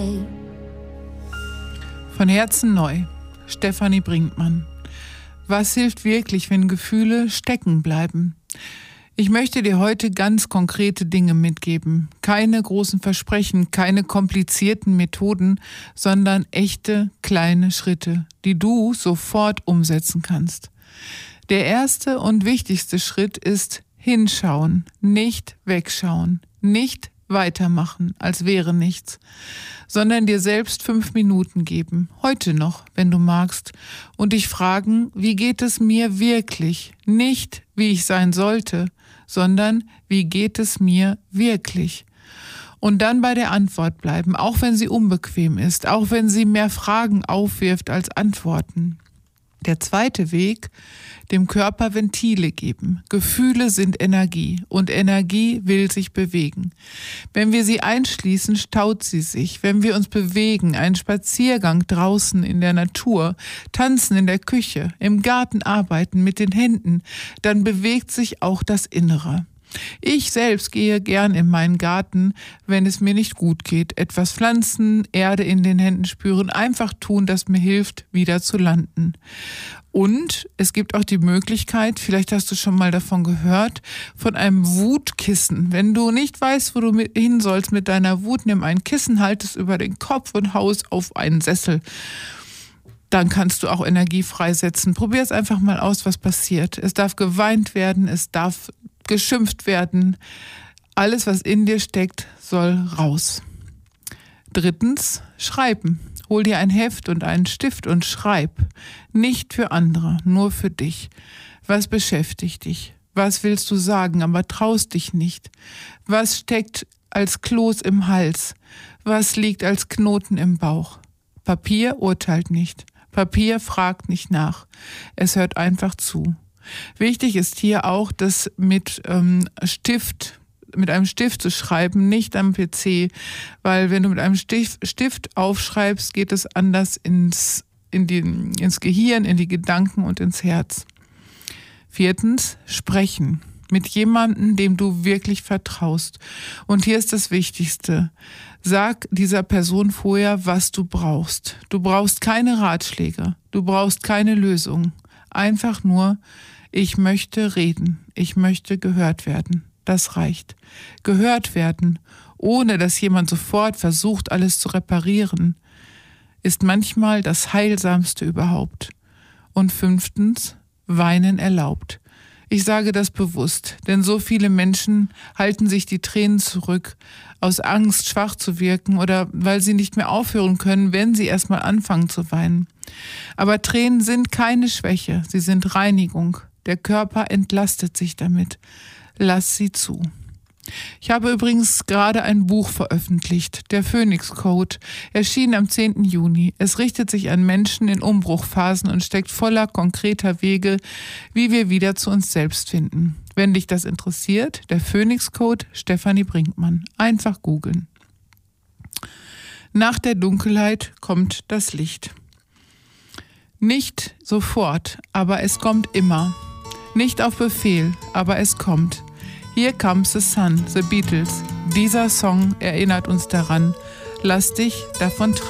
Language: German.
Von Herzen neu, Stefanie Brinkmann. Was hilft wirklich, wenn Gefühle stecken bleiben? Ich möchte dir heute ganz konkrete Dinge mitgeben. Keine großen Versprechen, keine komplizierten Methoden, sondern echte kleine Schritte, die du sofort umsetzen kannst. Der erste und wichtigste Schritt ist hinschauen, nicht wegschauen, nicht weitermachen, als wäre nichts, sondern dir selbst 5 Minuten geben, heute noch, wenn du magst, und dich fragen, wie geht es mir wirklich? Nicht, wie ich sein sollte, sondern wie geht es mir wirklich? Und dann bei der Antwort bleiben, auch wenn sie unbequem ist, auch wenn sie mehr Fragen aufwirft als Antworten. Der zweite Weg, dem Körper Ventile geben. Gefühle sind Energie und Energie will sich bewegen. Wenn wir sie einschließen, staut sie sich. Wenn wir uns bewegen, einen Spaziergang draußen in der Natur, tanzen in der Küche, im Garten arbeiten mit den Händen, dann bewegt sich auch das Innere. Ich selbst gehe gern in meinen Garten, wenn es mir nicht gut geht. Etwas pflanzen, Erde in den Händen spüren, einfach tun, das mir hilft, wieder zu landen. Und es gibt auch die Möglichkeit, vielleicht hast du schon mal davon gehört, von einem Wutkissen. Wenn du nicht weißt, wo du hin sollst mit deiner Wut, nimm ein Kissen, halt es über den Kopf und hau es auf einen Sessel. Dann kannst du auch Energie freisetzen. Probier es einfach mal aus, was passiert. Es darf geweint werden, es darf geschimpft werden. Alles, was in dir steckt, soll raus. Drittens, schreiben. Hol dir ein Heft und einen Stift und schreib. Nicht für andere, nur für dich. Was beschäftigt dich? Was willst du sagen, aber traust dich nicht? Was steckt als Kloß im Hals? Was liegt als Knoten im Bauch? Papier urteilt nicht. Papier fragt nicht nach. Es hört einfach zu. Wichtig ist hier auch, das mit einem Stift zu schreiben, nicht am PC, weil wenn du mit einem Stift aufschreibst, geht es anders ins Gehirn, in die Gedanken und ins Herz. Viertens, sprechen. Mit jemandem, dem du wirklich vertraust. Und hier ist das Wichtigste. Sag dieser Person vorher, was du brauchst. Du brauchst keine Ratschläge. Du brauchst keine Lösung. Einfach nur, ich möchte reden. Ich möchte gehört werden. Das reicht. Gehört werden, ohne dass jemand sofort versucht, alles zu reparieren, ist manchmal das Heilsamste überhaupt. Und 5, weinen erlaubt. Ich sage das bewusst, denn so viele Menschen halten sich die Tränen zurück, aus Angst, schwach zu wirken oder weil sie nicht mehr aufhören können, wenn sie erstmal anfangen zu weinen. Aber Tränen sind keine Schwäche, sie sind Reinigung. Der Körper entlastet sich damit. Lass sie zu. Ich habe übrigens gerade ein Buch veröffentlicht, der Phoenix Code, erschien am 10. Juni. Es richtet sich an Menschen in Umbruchphasen und steckt voller konkreter Wege, wie wir wieder zu uns selbst finden. Wenn dich das interessiert, der Phoenix Code, Stefanie Brinkmann. Einfach googeln. Nach der Dunkelheit kommt das Licht. Nicht sofort, aber es kommt immer. Nicht auf Befehl, aber es kommt. Here Comes the Sun, The Beatles. Dieser Song erinnert uns daran. Lass dich davon treiben.